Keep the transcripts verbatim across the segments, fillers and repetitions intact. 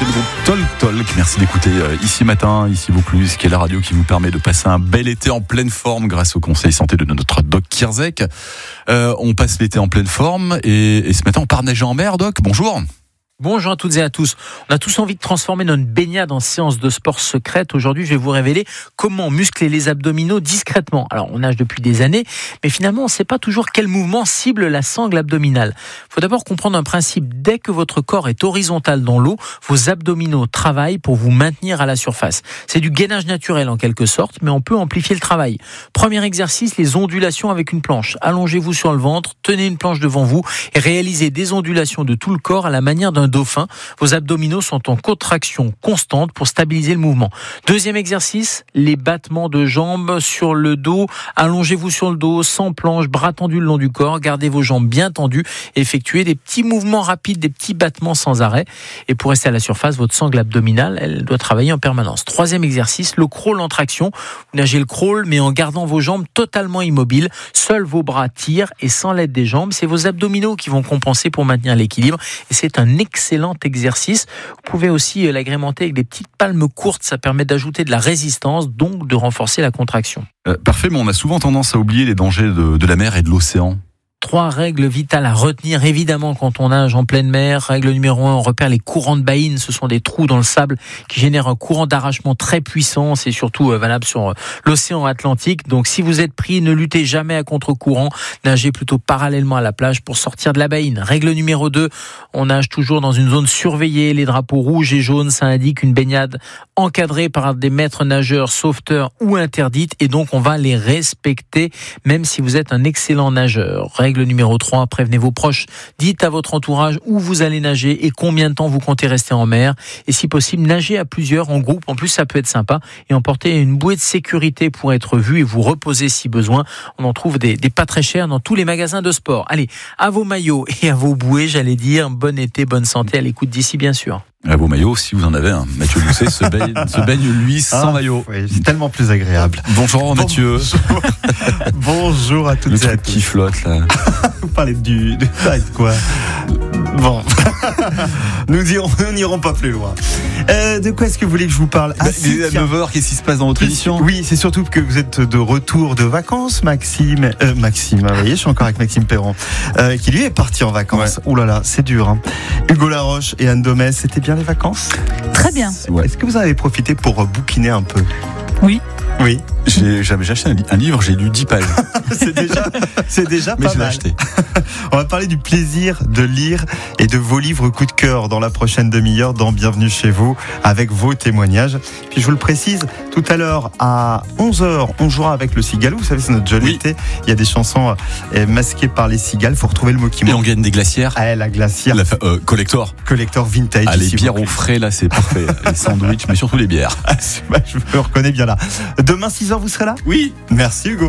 c'est le groupe Talk Talk. Merci d'écouter euh, Ici Matin, Ici Vaucluse, qui est la radio qui vous permet de passer un bel été en pleine forme grâce au conseil santé de notre Doc Kierzek. Euh, on passe l'été en pleine forme et, et ce matin on part nager en mer, Doc. Bonjour. Bonjour à toutes et à tous. On a tous envie de transformer notre baignade en séance de sport secrète. Aujourd'hui, je vais vous révéler comment muscler les abdominaux discrètement. Alors, on nage depuis des années, mais finalement, on ne sait pas toujours quel mouvement cible la sangle abdominale. Il faut d'abord comprendre un principe. Dès que votre corps est horizontal dans l'eau, vos abdominaux travaillent pour vous maintenir à la surface. C'est du gainage naturel en quelque sorte, mais on peut amplifier le travail. Premier exercice, les ondulations avec une planche. Allongez-vous sur le ventre, tenez une planche devant vous et réalisez des ondulations de tout le corps à la manière d'un dauphin. Vos abdominaux sont en contraction constante pour stabiliser le mouvement. Deuxième exercice, les battements de jambes sur le dos. Allongez-vous sur le dos, sans planche, bras tendus le long du corps. Gardez vos jambes bien tendues. Effectuez des petits mouvements rapides, des petits battements sans arrêt. Et pour rester à la surface, votre sangle abdominale, elle doit travailler en permanence. Troisième exercice, le crawl en traction. Vous nagez le crawl, mais en gardant vos jambes totalement immobiles. Seuls vos bras tirent et sans l'aide des jambes. C'est vos abdominaux qui vont compenser pour maintenir l'équilibre. Et c'est un excellent exercice. Vous pouvez aussi l'agrémenter avec des petites palmes courtes. Ça permet d'ajouter de la résistance, donc de renforcer la contraction. Euh, parfait, mais on a souvent tendance à oublier les dangers de, de la mer et de l'océan. Trois règles vitales à retenir, évidemment, quand on nage en pleine mer. Règle numéro un, on repère les courants de baïne. Ce sont des trous dans le sable qui génèrent un courant d'arrachement très puissant. C'est surtout valable sur l'océan Atlantique. Donc, si vous êtes pris, ne luttez jamais à contre-courant. Nagez plutôt parallèlement à la plage pour sortir de la baïne. Règle numéro deux, on nage toujours dans une zone surveillée. Les drapeaux rouges et jaunes, ça indique une baignade encadrée par des maîtres nageurs, sauveteurs ou interdite. Et donc, on va les respecter, même si vous êtes un excellent nageur. Règle numéro trois, prévenez vos proches. Dites à votre entourage où vous allez nager et combien de temps vous comptez rester en mer. Et si possible, nagez à plusieurs, en groupe. En plus, ça peut être sympa. Et emportez une bouée de sécurité pour être vu et vous reposer si besoin. On en trouve des, des pas très chers dans tous les magasins de sport. Allez, à vos maillots et à vos bouées, j'allais dire, bon été, bonne santé à l'écoute d'ici, bien sûr. À vos maillots, si vous en avez un. Mathieu Doucet se baigne, se baigne lui sans ah, maillot. Oui, c'est tellement plus agréable. Bonjour Mathieu. Bonjour, Bonjour à toutes Le et à truc tous. qui flotte là. Vous parlez du, de, de quoi? Bon, nous n'irons nous n'irons pas plus loin. Euh, de quoi est-ce que vous voulez que je vous parle? Ah, bah, si, à neuf heures, qu'est-ce qui se passe dans votre émission? Oui, c'est surtout que vous êtes de retour de vacances, Maxime. Euh, Maxime, vous voyez, je suis encore avec Maxime Perron, euh, qui lui est parti en vacances. Ouais. Ouh là là, c'est dur. Hein. Hugo Laroche et Anne Domès, c'était bien les vacances? Très bien. Ouais. Est-ce que vous en avez profité pour bouquiner un peu? Oui. Oui. J'ai, j'avais acheté un, un livre, j'ai lu dix pages. c'est déjà, c'est déjà Mais pas je l'ai mal. acheté. On va parler du plaisir de lire et de vos livres coup de cœur dans la prochaine demi-heure dans Bienvenue chez vous avec vos témoignages. Puis je vous le précise, tout à l'heure à onze heures, on jouera avec le Cigalou. Vous savez, c'est notre jeu oui. d'été. Il y a des chansons euh, masquées par les cigales. Il faut retrouver le mot qui manque. Et on gagne des glacières. Ah, la glacière. La fa- euh, collector. Collector vintage. Ah, les bières au frais, là, c'est parfait. Les sandwichs, mais surtout les bières. Ah, bah, je me reconnais bien là. Demain, six heures, vous serez là? Oui. Merci Hugo.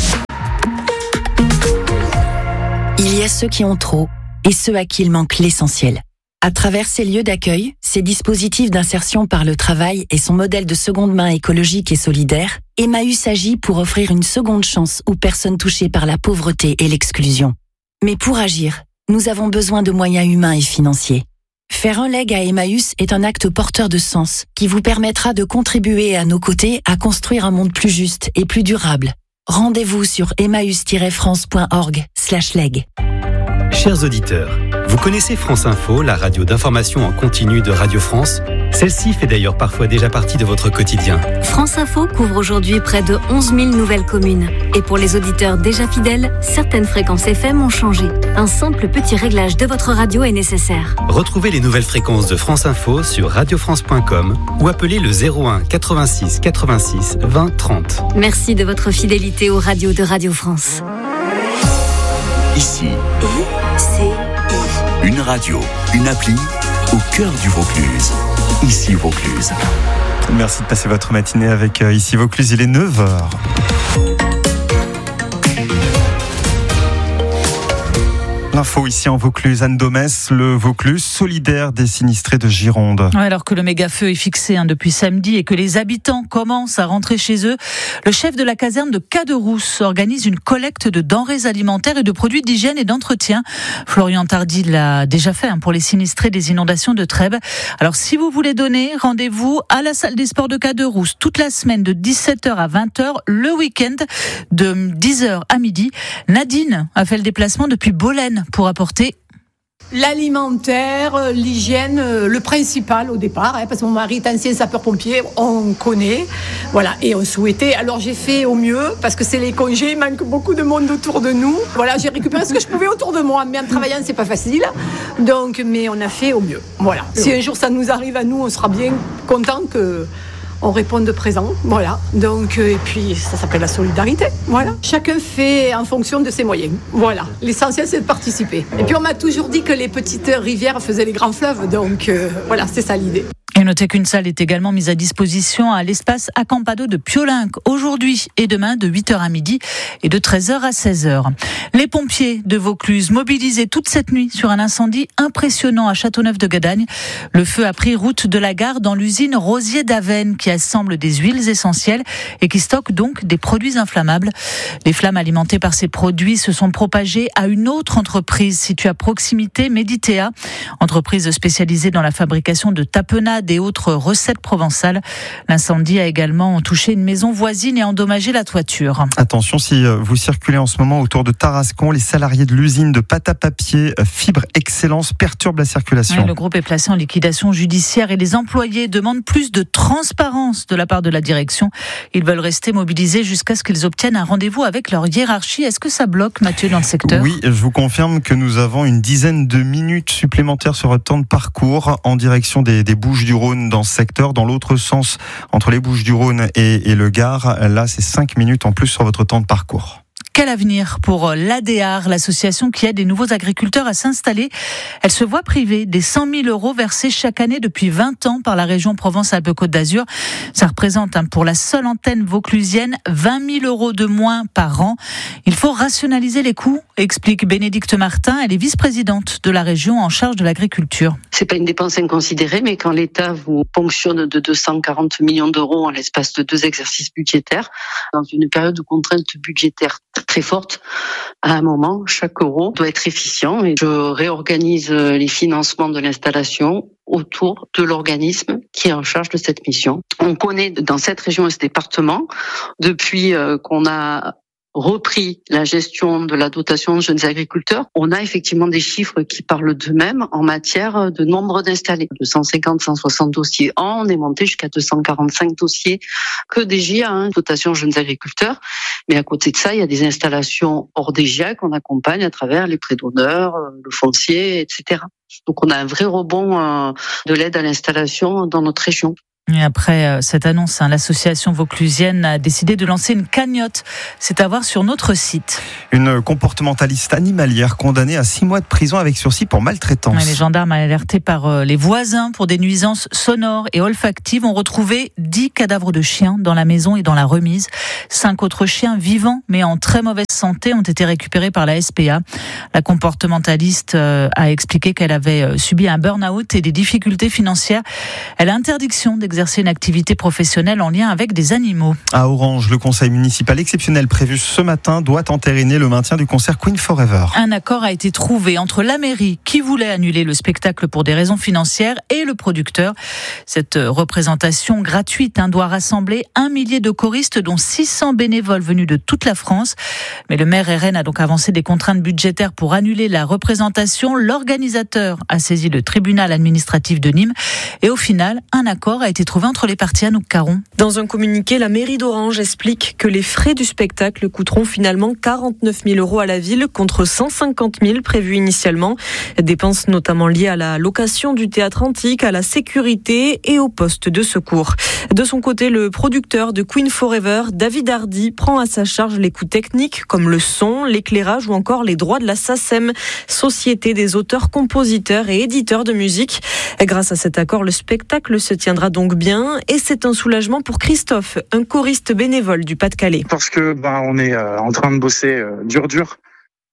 Il y a ceux qui ont trop et ceux à qui il manque l'essentiel. À travers ces lieux d'accueil, ces dispositifs d'insertion par le travail et son modèle de seconde main écologique et solidaire, Emmaüs agit pour offrir une seconde chance aux personnes touchées par la pauvreté et l'exclusion. Mais pour agir, nous avons besoin de moyens humains et financiers. Faire un leg à Emmaüs est un acte porteur de sens qui vous permettra de contribuer à nos côtés à construire un monde plus juste et plus durable. Rendez-vous sur emmaüs tiret france point org slash leg. Chers auditeurs, vous connaissez France Info, la radio d'information en continu de Radio France? Celle-ci fait d'ailleurs parfois déjà partie de votre quotidien. France Info couvre aujourd'hui près de onze mille nouvelles communes. Et pour les auditeurs déjà fidèles, certaines fréquences F M ont changé. Un simple petit réglage de votre radio est nécessaire. Retrouvez les nouvelles fréquences de France Info sur radio france point com ou appelez le zéro un quatre-vingt-six quatre-vingt-six vingt trente. Merci de votre fidélité aux radios de Radio France. Ici, c'est une radio, une appli au cœur du Vaucluse. Ici Vaucluse. Merci de passer votre matinée avec euh, Ici Vaucluse, il est neuf heures. L'info ici en Vaucluse, Anne Domès, le Vaucluse solidaire des sinistrés de Gironde. Ouais, alors que le méga-feu est fixé hein, depuis samedi et que les habitants commencent à rentrer chez eux, le chef de la caserne de Caderousse organise une collecte de denrées alimentaires et de produits d'hygiène et d'entretien. Florian Tardy l'a déjà fait hein, pour les sinistrés des inondations de Trèbes. Alors si vous voulez donner, rendez-vous à la salle des sports de Caderousse toute la semaine de dix-sept heures à vingt heures, le week-end de dix heures à midi. Nadine a fait le déplacement depuis Bolène pour apporter l'alimentaire, l'hygiène, le principal au départ, hein, parce que mon mari est ancien sapeur-pompier, on connaît, voilà, et on souhaitait, alors j'ai fait au mieux, parce que c'est les congés, il manque beaucoup de monde autour de nous, voilà, j'ai récupéré ce que je pouvais autour de moi, mais en travaillant c'est pas facile, donc, mais on a fait au mieux, voilà. Si un jour ça nous arrive à nous, on sera bien content que on répond de présent, voilà. Donc, euh, et puis, ça s'appelle la solidarité, voilà. Chacun fait en fonction de ses moyens, voilà. L'essentiel, c'est de participer. Et puis, on m'a toujours dit que les petites rivières faisaient les grands fleuves, donc euh, voilà, c'est ça l'idée. Et notez qu'une salle est également mise à disposition à l'espace Acampado de Piolinc aujourd'hui et demain de huit heures à midi et de treize heures à seize heures. Les pompiers de Vaucluse mobilisés toute cette nuit sur un incendie impressionnant à Châteauneuf-de-Gadagne. Le feu a pris route de la gare dans l'usine Rosier d'Avesnes qui assemble des huiles essentielles et qui stocke donc des produits inflammables. Les flammes alimentées par ces produits se sont propagées à une autre entreprise située à proximité, Meditea, entreprise spécialisée dans la fabrication de tapenades et autres recettes provençales. L'incendie a également touché une maison voisine et endommagé la toiture. Attention, si vous circulez en ce moment autour de Tarascon, les salariés de l'usine de pâte à papier Fibre Excellence perturbent la circulation. Oui, le groupe est placé en liquidation judiciaire et les employés demandent plus de transparence de la part de la direction. Ils veulent rester mobilisés jusqu'à ce qu'ils obtiennent un rendez-vous avec leur hiérarchie. Est-ce que ça bloque, Mathieu, dans le secteur ? Oui, je vous confirme que nous avons une dizaine de minutes supplémentaires sur votre temps de parcours en direction des, des Bouches-du-Rhône dans ce secteur. Dans l'autre sens, entre les Bouches-du-Rhône et, et le Gard, là, c'est cinq minutes en plus sur votre temps de parcours. Quel avenir pour l'A D A R, l'association qui aide les nouveaux agriculteurs à s'installer. Elle se voit privée des cent mille euros versés chaque année depuis vingt ans par la région Provence-Alpes-Côte d'Azur. Ça représente pour la seule antenne vauclusienne vingt mille euros de moins par an. Il faut rationaliser les coûts, explique Bénédicte Martin. Elle est vice-présidente de la région en charge de l'agriculture. C'est pas une dépense inconsidérée, mais quand l'État vous ponctionne de deux cent quarante millions d'euros en l'espace de deux exercices budgétaires, dans une période de contrainte budgétaire très forte, à un moment, chaque euro doit être efficient et je réorganise les financements de l'installation autour de l'organisme qui est en charge de cette mission. On connaît dans cette région et ce département, depuis qu'on a repris la gestion de la dotation de jeunes agriculteurs, on a effectivement des chiffres qui parlent d'eux-mêmes en matière de nombre d'installés. De cent cinquante à cent soixante dossiers an, on est monté jusqu'à deux cent quarante-cinq dossiers que des J A, hein, dotation jeunes agriculteurs. Mais à côté de ça, il y a des installations hors des J A qu'on accompagne à travers les prêts d'honneur, le foncier, et cetera. Donc on a un vrai rebond de l'aide à l'installation dans notre région. Et après cette annonce, hein, l'association vauclusienne a décidé de lancer une cagnotte. C'est à voir sur notre site. Une comportementaliste animalière condamnée à six mois de prison avec sursis pour maltraitance. Ouais, les gendarmes alertés par les voisins pour des nuisances sonores et olfactives ont retrouvé dix cadavres de chiens dans la maison et dans la remise. Cinq autres chiens vivants mais en très mauvaise santé ont été récupérés par la S P A. La comportementaliste a expliqué qu'elle avait subi un burn-out et des difficultés financières. Elle a interdiction d'exercer une activité professionnelle en lien avec des animaux. À Orange, le conseil municipal exceptionnel prévu ce matin doit entériner le maintien du concert Queen Forever. Un accord a été trouvé entre la mairie qui voulait annuler le spectacle pour des raisons financières et le producteur. Cette représentation gratuite hein, doit rassembler un millier de choristes dont six cents bénévoles venus de toute la France. Mais le maire R N a donc avancé des contraintes budgétaires pour annuler la représentation. L'organisateur a saisi le tribunal administratif de Nîmes et au final, un accord a été trouvé entre les parties. Anouk Caron. Dans un communiqué, la mairie d'Orange explique que les frais du spectacle coûteront finalement quarante-neuf mille euros à la ville contre cent cinquante mille prévus initialement. Dépenses notamment liées à la location du théâtre antique, à la sécurité et au poste de secours. De son côté, le producteur de Queen Forever, David Hardy, prend à sa charge les coûts techniques comme le son, l'éclairage ou encore les droits de la SACEM, Société des auteurs, compositeurs et éditeurs de musique. Grâce à cet accord, le spectacle se tiendra donc bien et c'est un soulagement pour Christophe, un choriste bénévole du Pas-de-Calais. Parce que ben on est euh, en train de bosser euh, dur dur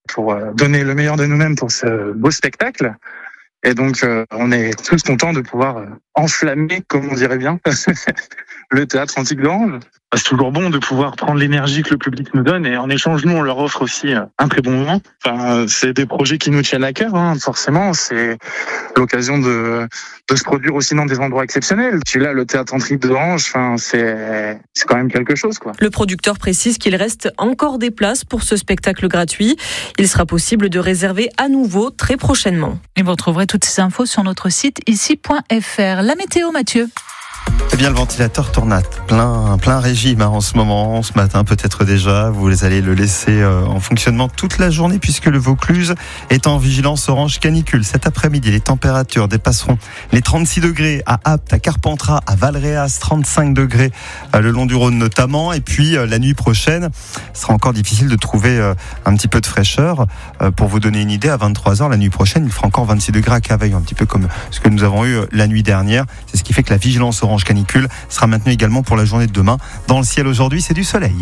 pour donner le meilleur de nous-mêmes pour ce beau spectacle. Et donc, euh, on est tous contents de pouvoir enflammer, comme on dirait bien, le théâtre Antique d'Orange. C'est toujours bon de pouvoir prendre l'énergie que le public nous donne et en échange, nous, on leur offre aussi un très bon moment. Enfin, c'est des projets qui nous tiennent à cœur, hein, forcément. C'est l'occasion de, de se produire aussi dans des endroits exceptionnels. Puis là, le théâtre Antique d'Orange, enfin, c'est, c'est quand même quelque chose, quoi. Le producteur précise qu'il reste encore des places pour ce spectacle gratuit. Il sera possible de réserver à nouveau très prochainement. Et vous retrouverez toutes ces infos sur notre site ici point f r. La météo, Mathieu. Eh bien, le ventilateur tourne à plein, plein régime hein, en ce moment, ce matin peut-être déjà. Vous allez le laisser euh, en fonctionnement toute la journée puisque le Vaucluse est en vigilance orange canicule. Cet après-midi, les températures dépasseront les trente-six degrés à Apt, à Carpentras, à Valréas, trente-cinq degrés euh, le long du Rhône notamment. Et puis, euh, la nuit prochaine, ce sera encore difficile de trouver euh, un petit peu de fraîcheur. Euh, pour vous donner une idée, à vingt-trois heures, la nuit prochaine, il fera encore vingt-six degrés à Cavaillon, un petit peu comme ce que nous avons eu euh, la nuit dernière. C'est ce qui fait que la vigilance orange canicule sera maintenue également pour la journée de demain. Dans le ciel aujourd'hui, c'est du soleil.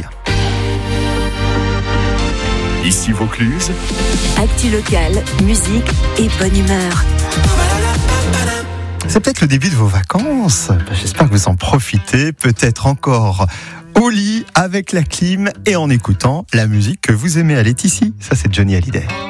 Ici Vaucluse. Actu locale, musique et bonne humeur. C'est peut-être le début de vos vacances. J'espère que vous en profitez. Peut-être encore au lit avec la clim et en écoutant la musique que vous aimez. Elle est ici. Ça, c'est Johnny Hallyday.